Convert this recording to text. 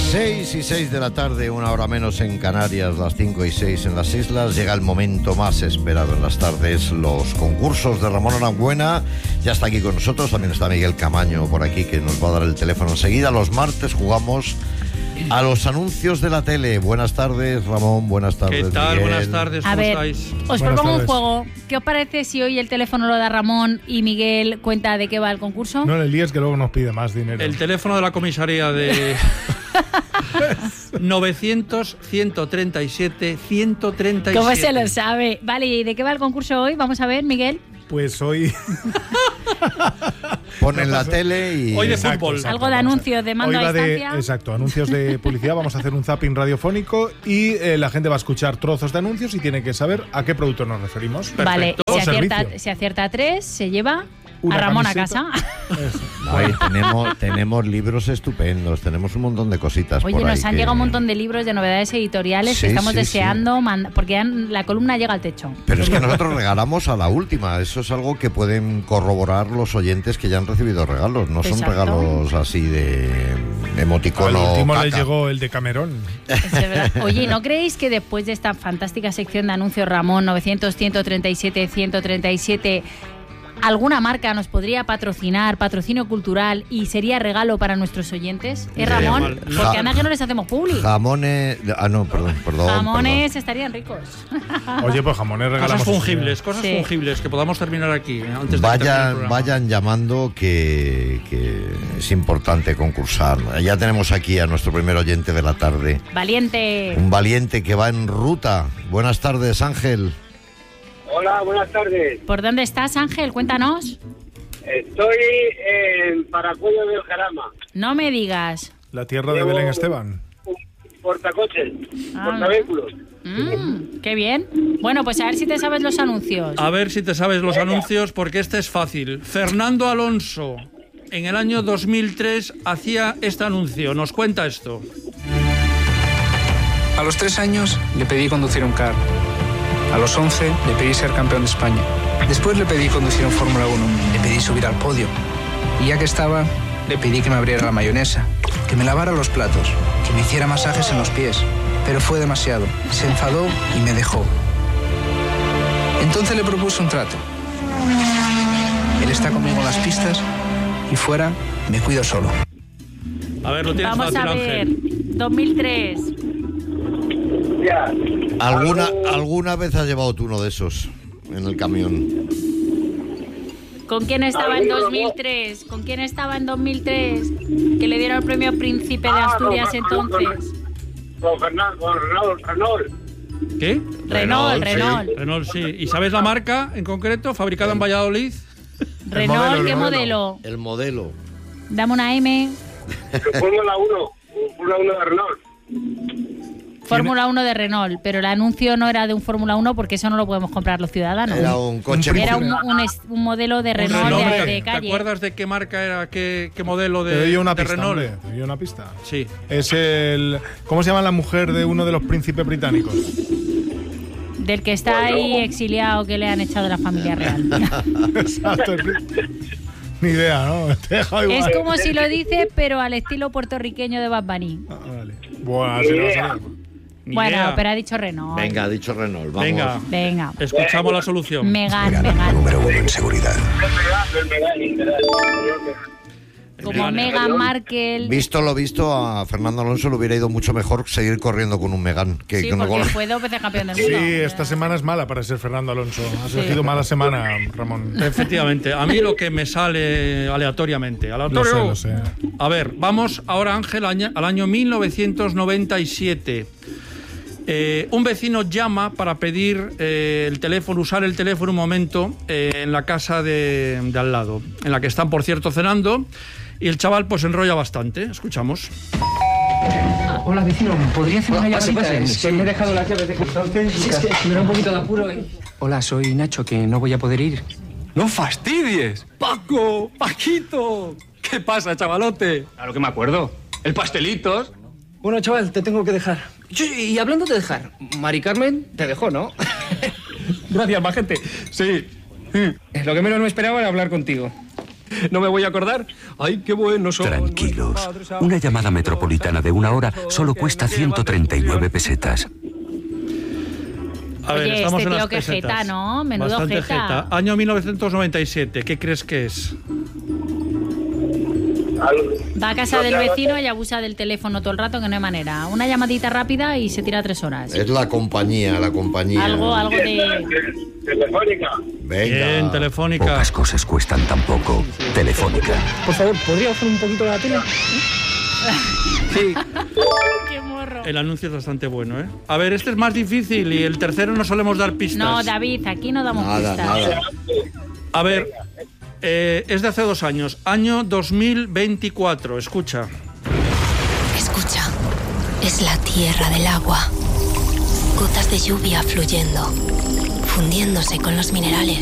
6:06 de la tarde, una hora menos en Canarias, las 5:06 en las islas. Llega el momento más esperado en las tardes, los concursos de Ramón Arangüena. Ya está aquí con nosotros, también está Miguel Camaño por aquí, que nos va a dar el teléfono enseguida. Los martes jugamos a los anuncios de la tele. Buenas tardes, Ramón, buenas tardes, ¿qué tal? Miguel. Buenas tardes, ¿cómo estáis? Os propongo un juego. ¿Qué os parece si hoy el teléfono lo da Ramón y Miguel cuenta de qué va el concurso? No le líes, que luego nos pide más dinero. El teléfono de la comisaría de 900-137-137. ¿Cómo se lo sabe? Vale, ¿y de qué va el concurso hoy? Vamos a ver, Miguel. Pues hoy... Ponen la tele y... Hoy de Exacto, fútbol. exacto, Algo de anuncios de mando hoy a va distancia. Exacto, anuncios de publicidad. Vamos a hacer un zapping radiofónico y la gente va a escuchar trozos de anuncios y tiene que saber a qué producto nos referimos. Vale, O servicio. si acierta 3, se lleva Una a Ramón camiseta. a casa. Oye, tenemos libros estupendos, tenemos un montón de cositas. Oye, por ahí nos han que... llegado un montón de libros, de novedades editoriales Sí, que estamos sí, deseando, porque ya la columna llega al techo. Pero es que nosotros regalamos a la última. Eso es algo que pueden corroborar los oyentes que ya han recibido regalos. No son Exacto. regalos así de Al emoticono último le caca. llegó el de Camerón. Es de verdad. Oye, ¿no creéis que después de esta fantástica sección de anuncios Ramón 900-137-137, alguna marca nos podría patrocinar, patrocinio cultural, y sería regalo para nuestros oyentes? Ramón? mal. Porque a nadie no les hacemos publi. Jamones... Ah, no, perdón. Jamones estarían ricos. Oye, pues jamones regalamos. Cosas fungibles, cosas Sí. fungibles que podamos terminar aquí antes de que termine el Vayan, programa. vayan llamando que es importante concursar. Ya tenemos aquí a nuestro primer oyente de la tarde. Valiente. Un valiente que va en ruta. Buenas tardes, Ángel. Hola, buenas tardes. ¿Por dónde estás, Ángel? Cuéntanos. Estoy en Paracuello del Jarama. No me digas. La tierra de Llevo Belén Esteban. Un portacoches, Ah. portavehículos. Qué bien. Bueno, pues a ver si te sabes los anuncios. A ver si te sabes los anuncios, porque este es fácil. Fernando Alonso, en el año 2003, hacía este anuncio. Nos cuenta esto. A los 3 años le pedí conducir un kart. A los 11 le pedí ser campeón de España. Después le pedí conducir un Fórmula 1. Le pedí subir al podio. Y ya que estaba, le pedí que me abriera la mayonesa, que me lavara los platos, que me hiciera masajes en los pies. Pero fue demasiado. Se enfadó y me dejó. Entonces le propuse un trato. Él está conmigo en las pistas y fuera me cuido solo. A ver, lo tienes Vamos fácil, a ver. Ángel. 2003. Ya. ¿Alguna vez has llevado tú uno de esos en el camión? ¿Con quién estaba en 2003? ¿Con quién estaba en 2003? Que le dieron el premio Príncipe de Asturias entonces. Con Renault. ¿Qué? Renault, sí. Renault. Renault, sí. ¿Y sabes la marca en concreto? ¿Fabricada en Valladolid? Renault, ¿qué el modelo? El modelo. Dame una M. Fórmula 1. Fórmula 1 de Renault. Fórmula 1 de Renault, pero el anuncio no era de un Fórmula 1 porque eso no lo podemos comprar los ciudadanos. Era un coche. Era un modelo de Renault Renault, de ¿Te calle. acuerdas de qué marca era, qué modelo Te doy de una pista, Renault? hombre, te doy una pista. Sí. Es el... ¿Cómo se llama la mujer de uno de los príncipes británicos? Del que está ahí exiliado, que le han echado de la familia real. Exacto. Ni idea, ¿no? Te he dejado igual. Es como si lo dice, pero al estilo puertorriqueño de Bad Bunny. Ah, vale. Buah, si no lo sabía. Ni Bueno, idea. pero ha dicho Renault. Venga, ha dicho Renault. Vamos. Venga, Venga. escuchamos la solución. Megan. Número 1 en seguridad. El Megane. Como Megane. Meghan Markle. Visto lo visto, a Fernando Alonso le hubiera ido mucho mejor seguir corriendo con un Megane que Sí, no porque con... fue 2 veces campeón del Sí, mundo. esta semana es mala para ser Fernando Alonso. Ha sido mala semana, Ramón. Efectivamente, a mí lo que me sale aleatoriamente. Aleatorio. Lo sé. A ver, vamos ahora, Ángel, al año 1997. Un vecino llama para pedir el teléfono, usar el teléfono un momento en la casa de al lado, en la que están, por cierto, cenando, y el chaval pues enrolla bastante. Escuchamos. Hola, vecino, ¿podría hacer una llamadita? Pase. Es que me he dejado las llaves de cristal. Sí, es que me da un poquito de apuro. Hola, soy Nacho, que no voy a poder ir. ¡No fastidies! ¡Paco! ¡Paquito! ¿Qué pasa, chavalote? Claro que me acuerdo. ¿El pastelitos? Bueno, chaval, te tengo que dejar. Y hablando de dejar, Mari Carmen te dejó, ¿no? Gracias, majete. Sí. Lo que menos me esperaba era hablar contigo. ¿No me voy a acordar? ¡Ay, qué bueno son! Tranquilos. Una llamada metropolitana de 1 hora solo cuesta 139 pesetas. A ver, Oye, estamos este en las tío que pesetas. jeta, ¿no? Menudo Bastante jeta. Año 1997, ¿qué crees que es? Va a casa del vecino y abusa del teléfono todo el rato, que no hay manera. Una llamadita rápida y se tira 3 horas. Es la compañía. Algo de... Telefónica. Venga. Bien, Telefónica. Pocas cosas cuestan tan poco. Telefónica. Por favor, ¿podría bajar un poquito de la tele? Sí. ¡Qué morro! El anuncio es bastante bueno, ¿eh? A ver, este es más difícil y el tercero no solemos dar pistas. No, David, aquí no damos pistas. A ver, es de hace 2 años. Año 2024, escucha. Escucha, es la tierra del agua. Gotas de lluvia fluyendo, fundiéndose con los minerales.